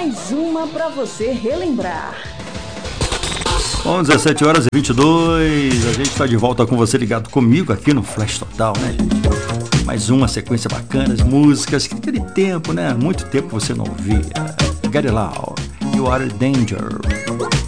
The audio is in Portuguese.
Mais uma pra você relembrar. Bom, 17h22, a gente está de volta com você ligado comigo aqui no Flash Total, né, gente? Mais uma sequência bacana, as músicas, que aquele tempo, né? Muito tempo você não ouvia. Get It Loud, You Are in Danger.